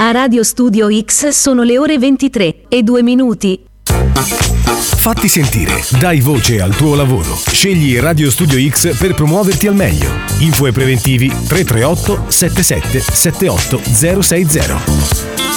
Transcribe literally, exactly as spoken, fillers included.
A Radio Studio X sono le ore ventitré e due minuti. Fatti sentire, dai voce al tuo lavoro. Scegli Radio Studio X per promuoverti al meglio. Info e preventivi tre tre otto sette sette sette otto zero sei zero.